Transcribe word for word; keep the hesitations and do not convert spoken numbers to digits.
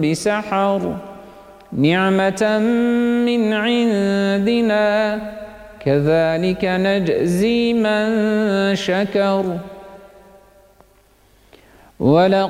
بسحر نعمة من عندنا كذلك نجزي من شكر. ولقد